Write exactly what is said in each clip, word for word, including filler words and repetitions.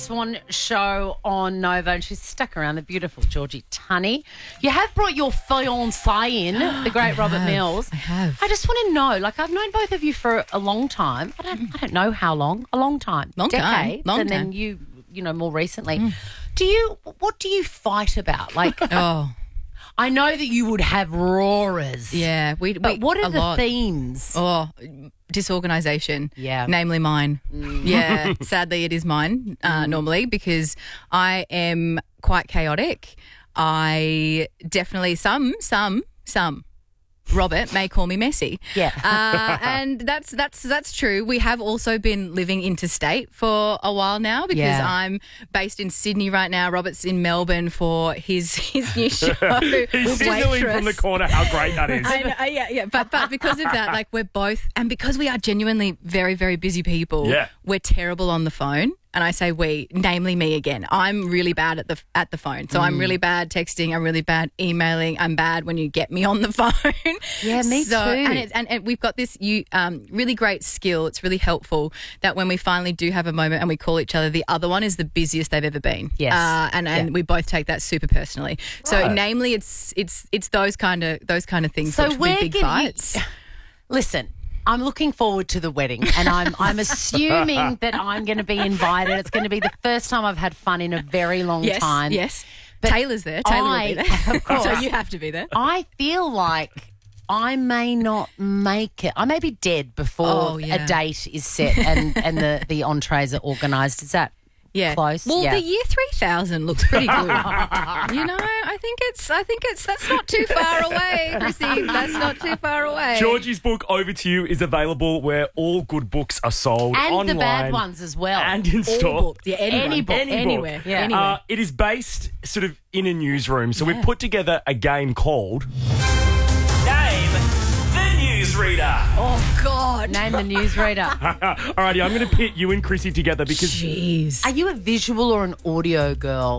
Swan show on Nova, and she's stuck around, the beautiful Georgie Tunney. You have brought your fiancé in, the great Robert have, Mills. I have. I just want to know, like, I've known both of you for a long time. I don't, I don't know how long. A long time. Long time. Decades, Long and time. then you, you know, more recently. Mm. Do you? What do you fight about? Like, oh. I know that you would have roarers. Yeah, we. But we, what are a the lot. themes? Oh, disorganisation. Yeah. Namely mine. Mm. Yeah, sadly it is mine uh, Mm. normally because I am quite chaotic. I definitely, some, some, some. Robert may call me messy. Yeah. Uh, and that's that's that's true. We have also been living interstate for a while now because Yeah. I'm based in Sydney right now. Robert's in Melbourne for his his new show. He's signaling from the corner how great that is. I know, uh, yeah, yeah. But but because of that, like we're both, and because we are genuinely very, very busy people, Yeah. we're terrible on the phone. And I say we, namely me again. I'm really bad at the at the phone. So I'm really bad texting. I'm really bad emailing. I'm bad when you get me on the phone. Yeah, me so, too. And, it's, and and we've got this you um really great skill. It's really helpful that when we finally do have a moment and we call each other, the other one is the busiest they've ever been. Yes. Uh, and and Yeah. we both take that super personally. So Right. namely, it's it's it's those kind of those kind of things. So which we're be big gonna- fights. Listen, I'm looking forward to the wedding, and I'm I'm assuming that I'm going to be invited. It's going to be the first time I've had fun in a very long Yes, time. yes. But Taylor's there. Taylor I- will be there. of course. So you have to be there. I feel like I may not make it. I may be dead before Oh, yeah. a date is set and, and the, the entrees are organised. Is that Yeah. close? Well, Yeah. the year three thousand looks pretty good. You know, I think it's, I think it's, that's not too far away, Chrissy. That's not too far away. Georgie's book, Over to You, is available where all good books are sold and online. the bad ones as well. And in All store. books. Yeah, anyone. Any book. Any book. Anywhere. Yeah. Anywhere. Uh, it is based sort of in a newsroom. So Yeah. we've put together a game called Name the Newsreader. oh, God. Name the newsreader. Alrighty, I'm going to pit you and Chrissy together because Jeez. Are you a visual or an audio girl?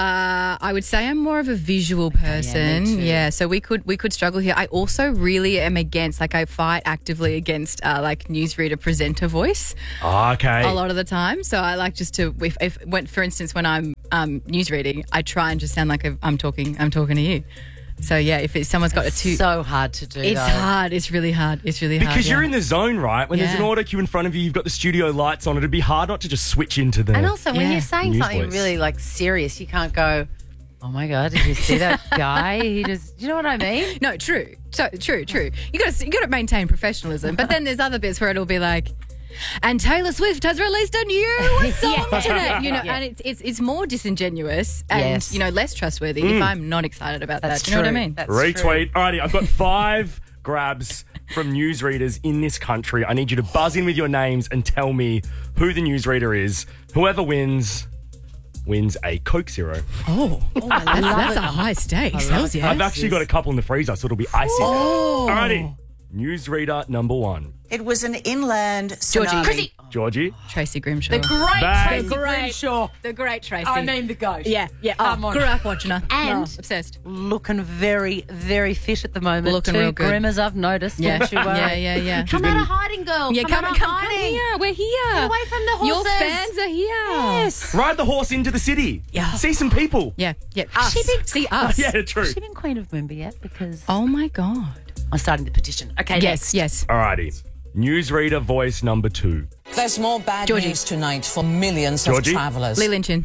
Uh, I would say I'm more of a visual person. too. Yeah, so we could we could struggle here. I also really am against, like I fight actively against uh, like newsreader presenter voice okay. a lot of the time. So I like just to, if, if when, for instance, when I'm um, newsreading, I try and just sound like I'm talking I'm talking to you. So yeah, if it's, someone's got a two, So hard to do. it's though. hard. It's really hard. It's really hard. Because you're yeah. in the zone, right? When there's Yeah. an auto cue in front of you, you've got the studio lights on. It'd be hard not to just switch into the. And also, when Yeah. you're saying News something voice. really like serious, you can't go, "Oh my god, did you see that guy? He just," do you know what I mean? No, true. So true, true. You got to you got to maintain professionalism. But then there's other bits where it'll be like, and Taylor Swift has released a new song Yeah. today. You know, Yeah. and it's it's it's more disingenuous and Yes. you know less trustworthy if I'm not excited about That's that. Do you know what I true. mean? That's Retweet. Alrighty, I've got five grabs from newsreaders in this country. I need you to buzz in with your names and tell me who the newsreader is. Whoever wins, wins a Coke Zero. Oh, that's, that's a high stakes. Hells yes. I've actually got a couple in the freezer, so it'll be icy. Oh. Alrighty, newsreader number one. It was an inland Georgie. tsunami. Chrissy. Tracy Tracy Grimshaw. The great Bang. Tracy The great- Grimshaw. the great Tracy. I mean the ghost. yeah, yeah. Come oh, on. grew up watching her. And- Oh, obsessed. Looking very, very fit at the moment. Looking Too real good. grim, as I've noticed. Yeah, Don't you worry. yeah, yeah, yeah. Come out of hiding, girl. Yeah, come, out come, of come, come hiding. here. We're here. Get away from the Your horses. fans are here. Yes. Ride the horse into the city. Yeah. See some people. Yeah, yeah. Us. She been- See us. Yeah, true. Has she been Queen of Moomba yet? Because Oh my God. I'm starting the petition. Okay, Yes, next. yes. Alrighty, newsreader voice number two. There's more bad Georgie. news tonight for millions Georgie? of travellers. Lee Lynchin.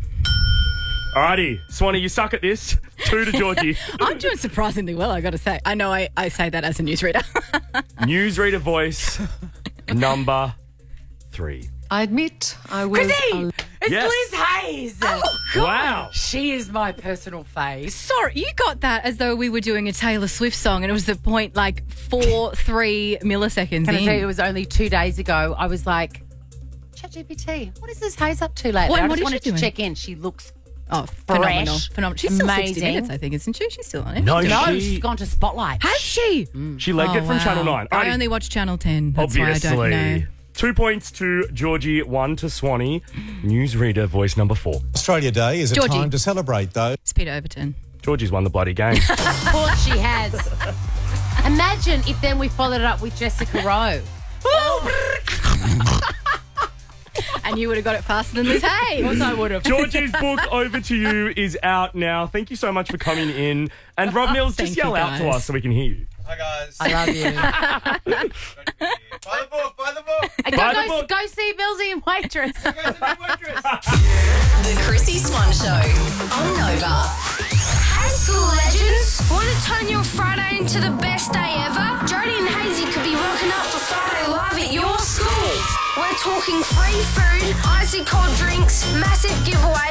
Alrighty, Swanee, you suck at this. Two to Georgie. I'm doing surprisingly well, I got to say. I know I, I say that as a newsreader. Newsreader voice number three. I admit I was. Chrissy! It's Yes. Liz Hayes. Wow. She is my personal fave. Sorry, you got that as though we were doing a Taylor Swift song and it was the point like four, three milliseconds Can I in. tell you, it was only two days ago. I was like, ChatGPT, what is Liz Hayes up to lately? What- I what just is she wanted to doing? check in. She looks oh, phenomenal. fresh, Phenomenal. She's still sixty amazing. minutes, I think, isn't she? She's still on it. No, no, she, she's gone to Spotlight. Has she? she legged Oh, it from wow. Channel nine. I Alrighty, only watch Channel ten. That's obviously. why I don't know. Two points to Georgie, one to Swanee. Newsreader voice number four. Australia Day is a Georgie. time to celebrate those. It's Peter Overton. Georgie's won the bloody game. Of course she has. Imagine if then we followed it up with Jessica Rowe. and you would have got it faster than Liz Hayes. Of course I would have. Georgie's book, Over to You, is out now. Thank you so much for coming in. And Rob Mills, just Thank yell you, out to guys. us so we can hear you. Hi, guys. I love you. Buy the book. Buy the book. And Buy go, the go, book. go see Millsy and Waitress. The Chrissy Swan Show on Nova. Hey, school legends! Want to turn your Friday into the best day ever? Jodie and Hazy could be rocking up for Friday Live at your school. We're talking free food, icy cold drinks, massive giveaway,